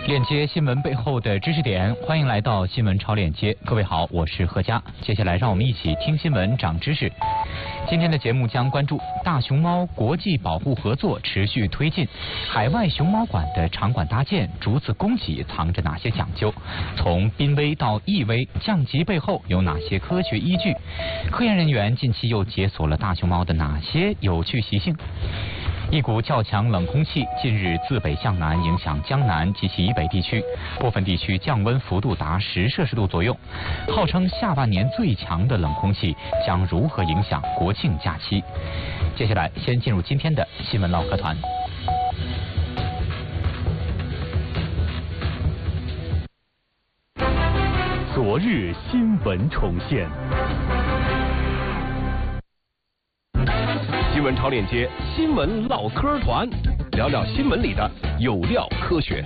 链接新闻背后的知识点，欢迎来到新闻超链接。各位好，我是何佳。接下来让我们一起听新闻长知识。今天的节目将关注大熊猫国际保护合作持续推进，海外熊猫馆的场馆搭建逐次供给藏着哪些讲究？从濒危到易危降级背后有哪些科学依据？科研人员近期又解锁了大熊猫的哪些有趣习性？一股较强冷空气近日自北向南影响江南及其以北地区，部分地区降温幅度达10摄氏度左右。号称下半年最强的冷空气将如何影响国庆假期？接下来先进入今天的新闻唠嗑团。 昨日新闻重现。新闻超链接，新闻唠嗑团，聊聊新闻里的有料科学。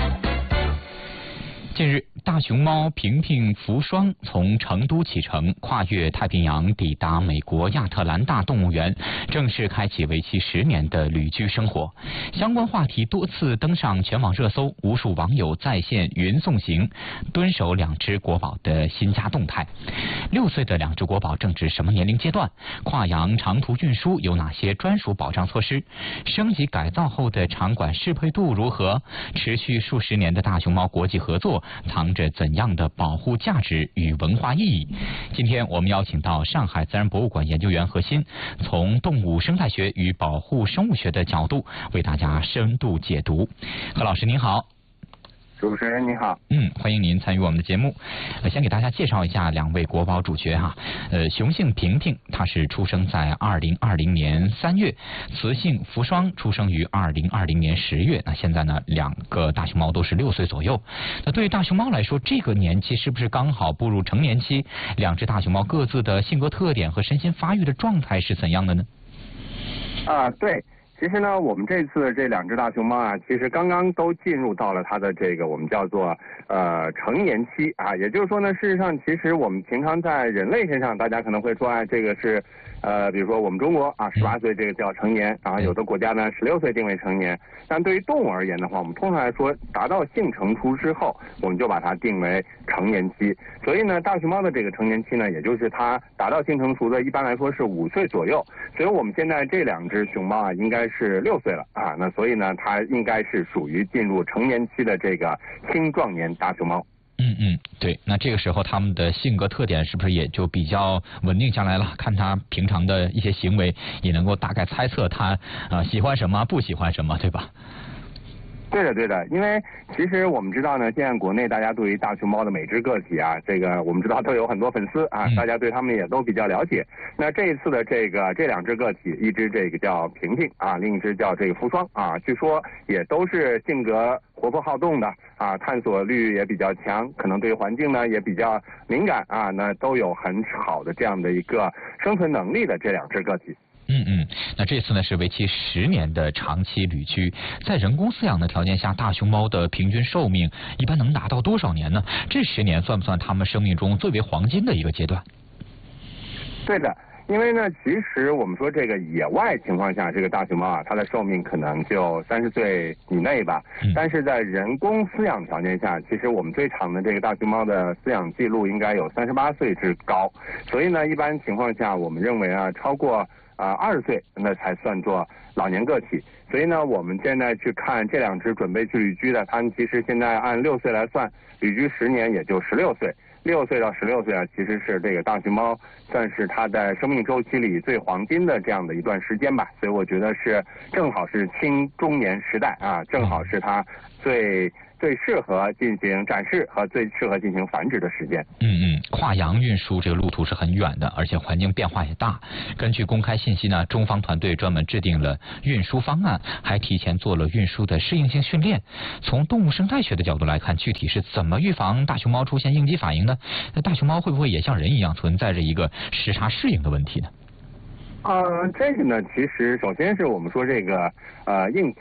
近日，大熊猫平平福双从成都启程，跨越太平洋抵达美国亚特兰大动物园，正式开启为期10年的旅居生活。相关话题多次登上全网热搜，无数网友在线云送行，蹲守2只国宝的新家动态。6岁的2只国宝正值什么年龄阶段？跨洋长途运输有哪些专属保障措施？升级改造后的场馆适配度如何？持续数十年的大熊猫国际合作藏着怎样的保护价值与文化意义？今天我们邀请到上海自然博物馆研究员何鑫，从动物生态学与保护生物学的角度为大家深度解读。何老师您好。 主持人你好， 欢迎您参与我们的节目。先给大家介绍一下2位国宝主角哈。雄性平平，它是出生在2020年3月；雌性福双出生于2020年10月。那现在呢，2个大熊猫都是6岁左右。那对于大熊猫来说，这个年纪是不是刚好步入成年期？2只大熊猫各自的性格特点和身心发育的状态是怎样的呢？ 对。其实呢，我们这次这2只大熊猫啊，其实刚刚都进入到了它的这个我们叫做成年期啊，也就是说呢，事实上其实我们平常在人类身上，大家可能会说这个是比如说我们中国啊18岁这个叫成年，然后有的国家呢16岁定为成年，但对于动物而言的话，我们通常来说达到性成熟之后，我们就把它定为成年期。所以呢，大熊猫的这个成年期呢，也就是它达到性成熟的，一般来说是5岁左右。所以我们现在这2只熊猫啊，应该是6岁了啊，那所以呢，它应该是属于进入成年期的这个青壮年大熊猫。 对，那这个时候他们的性格特点是不是也就比较稳定下来了？看他平常的一些行为，也能够大概猜测他喜欢什么，不喜欢什么，对吧？ 对的，因为其实我们知道呢，现在国内大家对于大熊猫的每只个体啊，这个我们知道都有很多粉丝啊，大家对他们也都比较了解。那这一次的这2只个体，一只这个叫平平啊，另一只叫这个福双啊，据说也都是性格活泼好动的啊，探索欲也比较强，可能对环境呢也比较敏感啊，那都有很好的这样的一个生存能力的这2只个体。 那这次呢是为期10年的长期旅居，在人工饲养的条件下，大熊猫的平均寿命一般能达到多少年呢？这10年算不算它们生命中最为黄金的一个阶段？ 对的。因为呢，其实我们说这个野外情况下，这个大熊猫啊，它的寿命可能就30岁以内吧。但是在人工饲养条件下，其实我们最长的这个大熊猫的饲养记录应该有38岁之高。所以呢，一般情况下，我们认为啊，超过20岁那才算作老年个体。所以呢，我们现在去看这2只准备去旅居的，它们其实现在按6岁来算，旅居10年也就16岁。6岁到16岁啊，其实是这个大熊猫算是它在生命周期里最黄金的这样的一段时间吧，所以我觉得是正好是青中年时代啊，正好是它最适合进行展示和最适合进行繁殖的时间。 跨洋运输这个路途是很远的，而且环境变化也大。根据公开信息呢，中方团队专门制定了运输方案，还提前做了运输的适应性训练。从动物生态学的角度来看，具体是怎么预防大熊猫出现应激反应呢？那大熊猫会不会也像人一样存在着一个时差适应的问题呢？ 这个呢，其实首先是我们说这个应激。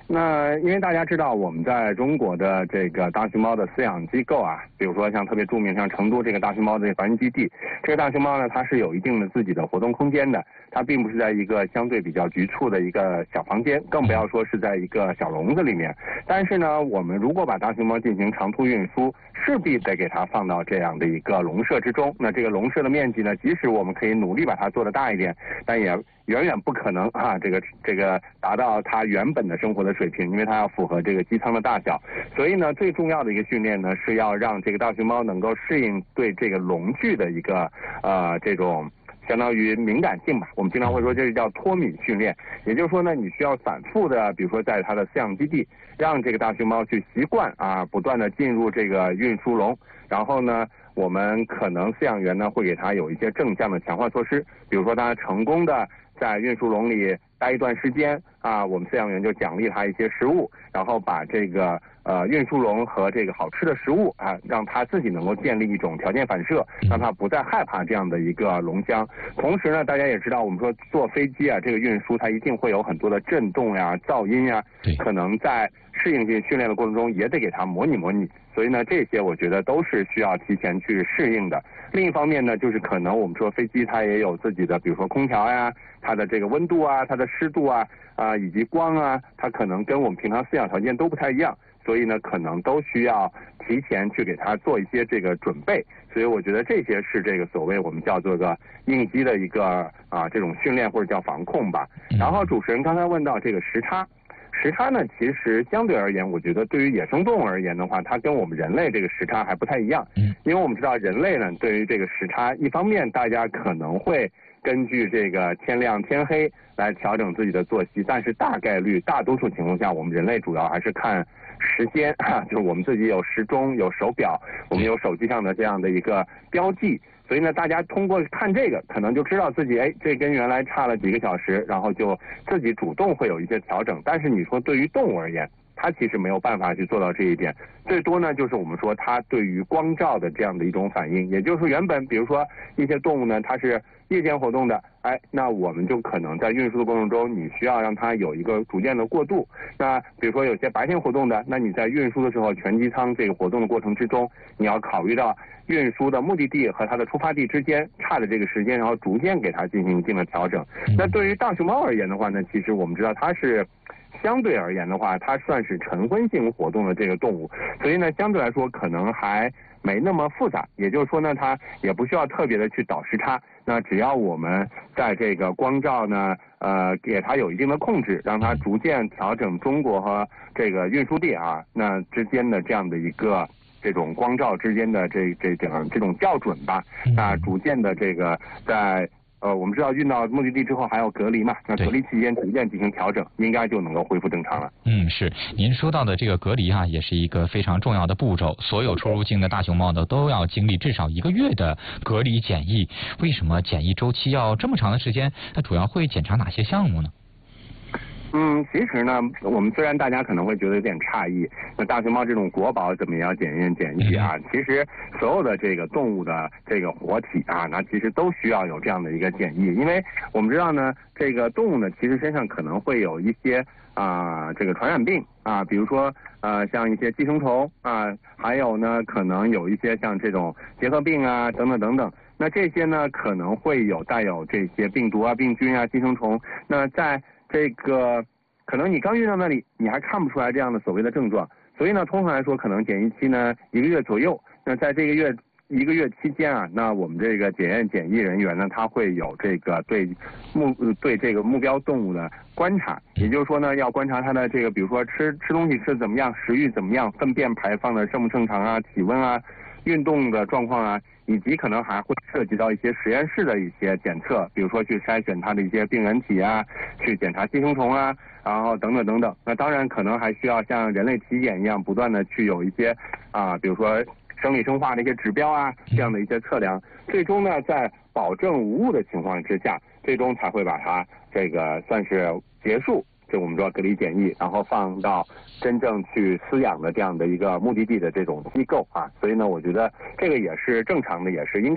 那因为大家知道，我们在中国的这个大熊猫的饲养机构啊，比如说像特别著名像成都这个大熊猫的繁育基地，这个大熊猫呢，它是有一定的自己的活动空间的，它并不是在一个相对比较局促的一个小房间，更不要说是在一个小笼子里面。但是呢，我们如果把大熊猫进行长途运输，势必得给它放到这样的一个笼舍之中。那这个笼舍的面积呢，即使我们可以努力把它做得大一点，但也远远不可能这个达到它原本的生活的水平，因为它要符合这个机舱的大小。所以呢，最重要的一个训练呢，是要让这个大熊猫能够适应对这个笼具的一个这种相当于敏感性吧。我们经常会说这叫脱敏训练，也就是说呢，你需要反复的，比如说在它的饲养基地，让这个大熊猫去习惯不断的进入这个运输笼，然后呢，我们可能饲养员呢会给它有一些正向的强化措施，比如说它成功的在运输笼里待一段时间我们饲养员就奖励它一些食物，然后把这个运输笼和这个好吃的食物让它自己能够建立一种条件反射，让它不再害怕这样的一个笼箱。同时呢，大家也知道，我们说坐飞机这个运输它一定会有很多的震动噪音可能在适应性训练的过程中也得给它模拟模拟。所以呢，这些我觉得都是需要提前去适应的。另一方面呢，就是可能我们说飞机它也有自己的，比如说空调它的这个温度它的湿度以及光它可能跟我们平常饲养条件都不太一样，所以呢，可能都需要提前去给它做一些这个准备。所以我觉得这些是这个所谓我们叫做个应激的一个这种训练或者叫防控吧。然后主持人刚才问到这个时差呢，其实相对而言，我觉得对于野生动物而言的话，它跟我们人类这个时差还不太一样。因为我们知道人类呢，对于这个时差，一方面大家可能会根据这个天亮天黑来调整自己的作息，但是大多数情况下，我们人类主要还是看时间就是我们自己有时钟、有手表，我们有手机上的这样的一个标记。所以呢，大家通过看这个，可能就知道自己这跟原来差了几个小时，然后就自己主动会有一些调整。但是你说对于动物而言，它其实没有办法去做到这一点，最多呢就是我们说它对于光照的这样的一种反应，也就是说原本比如说一些动物呢它是夜间活动的，那我们就可能在运输的过程中，你需要让它有一个逐渐的过渡。那比如说有些白天活动的，那你在运输的时候，全机舱这个活动的过程之中，你要考虑到运输的目的地和它的出发地之间差的这个时间，然后逐渐给它进行一定的调整。那对于大熊猫而言的话呢，其实我们知道它是相对而言的话，它算是晨昏性活动的这个动物，所以呢，相对来说可能还没那么复杂。也就是说呢，它也不需要特别的去倒时差。那只要我们在这个光照呢，给它有一定的控制，让它逐渐调整中国和这个运输地那之间的这样的一个这种光照之间的这种校准吧。那逐渐的这个在我们知道运到目的地之后还要隔离嘛，那隔离期间逐渐进行调整，应该就能够恢复正常了。 是您说到的这个隔离也是一个非常重要的步骤。所有出入境的大熊猫呢，都要经历至少1个月的隔离检疫。为什么检疫周期要这么长的时间？它主要会检查哪些项目呢？ 其实呢，我们虽然大家可能会觉得有点诧异，那大熊猫这种国宝怎么也要检验检疫其实所有的这个动物的这个活体那其实都需要有这样的一个检疫。因为我们知道呢，这个动物呢其实身上可能会有一些这个传染病比如说像一些寄生虫还有呢可能有一些像这种结核病等等等等。那这些呢可能会带有这些病毒病菌寄生虫。那在这个可能你刚运到那里，你还看不出来这样的所谓的症状，所以呢，通常来说，可能检疫期呢1个月左右。那在这1个月期间那我们这个检疫人员呢，他会有这个对这个目标动物的观察，也就是说呢，要观察它的这个，比如说吃东西吃得怎么样，食欲怎么样，粪便排放的正不正常体温运动的状况以及可能还会涉及到一些实验室的一些检测，比如说去筛选它的一些病原体去检查寄生虫然后等等等等。那当然可能还需要像人类体检一样，不断的去有一些比如说生理生化的一些指标这样的一些测量，最终呢在保证无误的情况之下，最终才会把它这个算是结束。就我们说隔离检疫，然后放到真正去饲养的这样的一个目的地的这种机构所以呢，我觉得这个也是正常的，也是应该的。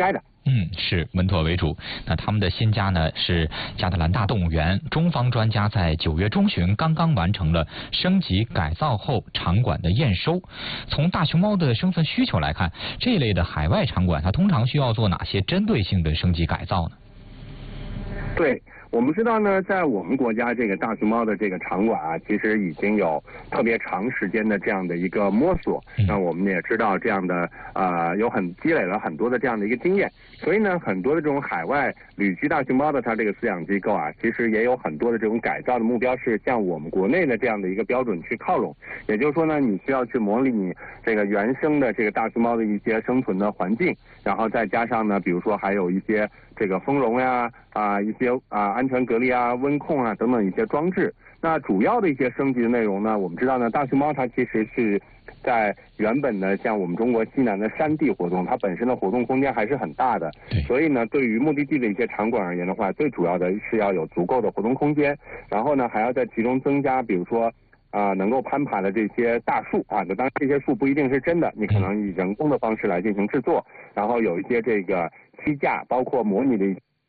是稳妥为主。那他们的新家呢是亚特兰大动物园，中方专家在9月中旬刚刚完成了升级改造后场馆的验收。从大熊猫的生存需求来看，这类的海外场馆它通常需要做哪些针对性的升级改造呢？ 对，我们知道呢，在我们国家这个大熊猫的这个场馆啊，其实已经有特别长时间的这样的一个摸索。那我们也知道这样的积累了很多的这样的一个经验，所以呢，很多的这种海外旅居大熊猫的它这个饲养机构啊，其实也有很多的这种改造的目标是向我们国内的这样的一个标准去靠拢。也就是说呢，你需要去模拟你这个原生的这个大熊猫的一些生存的环境，然后再加上呢，比如说还有一些这个丰容呀一些安全隔离啊、温控啊等等一些装置。那主要的一些升级的内容呢，我们知道呢，大熊猫它其实是在原本的像我们中国西南的山地活动，它本身的活动空间还是很大的。所以呢，对于目的地的一些场馆而言的话，最主要的是要有足够的活动空间，然后呢，还要在其中增加，比如说能够攀爬的这些大树啊，当然这些树不一定是真的，你可能以人工的方式来进行制作，然后有一些这个栖架，包括模拟的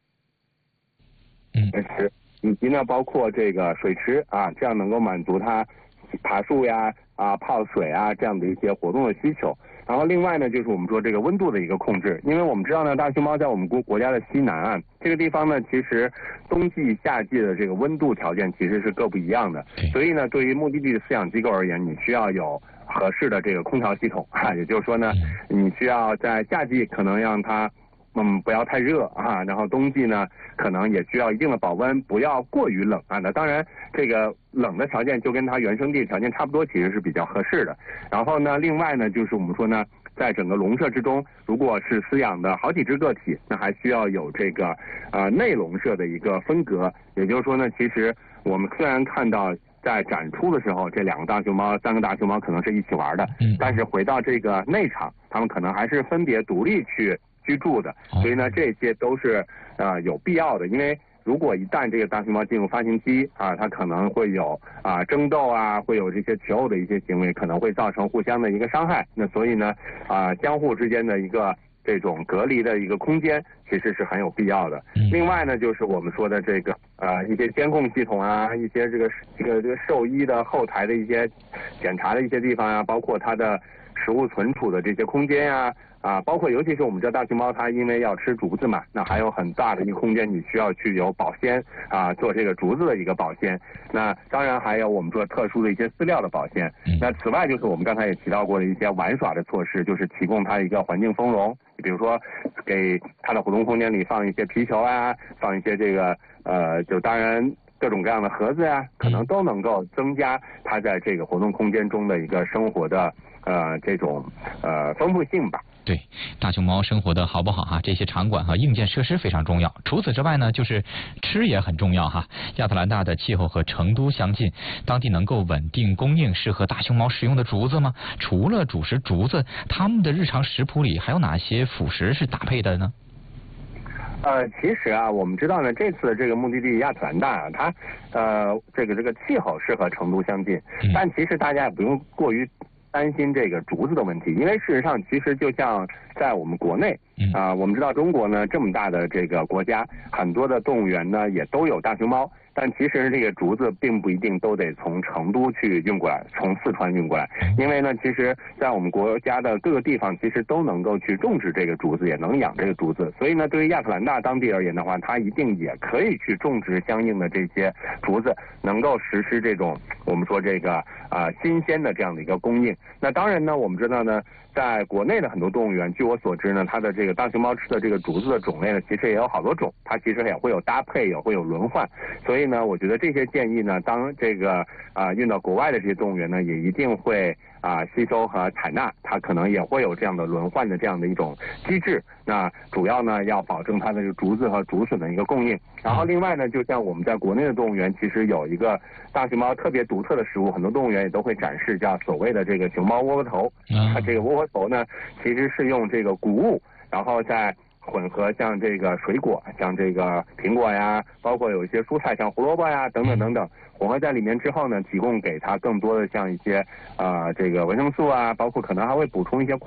以及呢，包括这个水池啊，这样能够满足它爬树呀、泡水啊这样的一些活动的需求。然后另外呢，就是我们说这个温度的一个控制，因为我们知道呢，大熊猫在我们国家的西南岸这个地方呢，其实冬季、夏季的这个温度条件其实是各不一样的，所以呢，对于目的地的饲养机构而言，你需要有合适的这个空调系统也就是说呢，你需要在夏季可能让它不要太热然后冬季呢可能也需要一定的保温，不要过于冷那当然这个冷的条件就跟它原生地条件差不多，其实是比较合适的。然后呢，另外呢就是我们说呢，在整个笼舍之中，如果是饲养的好几只个体，那还需要有这个内笼舍的一个分隔。也就是说呢，其实我们虽然看到在展出的时候，这2个大熊猫、3个大熊猫可能是一起玩的，但是回到这个内场，它们可能还是分别独立去居住的。所以呢，这些都是有必要的，因为如果一旦这个大熊猫进入发情期它可能会有争斗会有这些求偶的一些行为，可能会造成互相的一个伤害。那所以呢相互之间的一个这种隔离的一个空间其实是很有必要的。另外呢，就是我们说的这个一些监控系统一些这个兽医的后台的一些检查的一些地方包括它的食物存储的这些空间包括尤其是我们知道大熊猫它因为要吃竹子嘛，那还有很大的一个空间，你需要去有保鲜做这个竹子的一个保鲜。那当然还有我们说特殊的一些饲料的保鲜。那此外就是我们刚才也提到过的一些玩耍的措施，就是提供它一个环境丰容，比如说给它的活动空间里放一些皮球放一些这个就当然各种各样的盒子可能都能够增加它在这个活动空间中的一个生活的这种丰富性吧。 对，大熊猫生活的好不好这些场馆和硬件设施非常重要。除此之外呢，就是吃也很重要亚特兰大的气候和成都相近，当地能够稳定供应适合大熊猫食用的竹子吗？除了主食竹子，他们的日常食谱里还有哪些辅食是搭配的呢？ 其实我们知道呢，这次的这个目的地亚特兰大它这个气候是和成都相近，但其实大家也不用过于担心这个竹子的问题，因为事实上其实就像在我们国内我们知道中国呢这么大的这个国家，很多的动物园呢也都有大熊猫，但其实这个竹子并不一定都得从成都去运过来，从四川运过来，因为呢其实在我们国家的各个地方其实都能够去种植这个竹子，也能养这个竹子，所以呢对于亚特兰大当地而言的话，它一定也可以去种植相应的这些竹子，能够实施这种我们说这个新鲜的这样的一个供应。那当然呢，我们知道呢，在国内的很多动物园，据我所知呢，它的这个大熊猫吃的这个竹子的种类呢，其实也有好多种，它其实也会有搭配，也会有轮换。所以呢，我觉得这些建议呢，当这个运到国外的这些动物园呢，也一定会吸收和采纳，它可能也会有这样的轮换的这样的一种机制。那主要呢要保证它的这个竹子和竹笋的一个供应。然后另外呢，就像我们在国内的动物园，其实有一个大熊猫特别独特的食物，很多动物园也都会展示，叫所谓的这个熊猫窝窝头。它这个窝窝头呢，其实是用这个谷物，然后再混合像这个水果，像这个苹果包括有一些蔬菜，像胡萝卜等等等等，混合在里面之后呢，提供给它更多的像一些这个维生素包括可能还会补充一些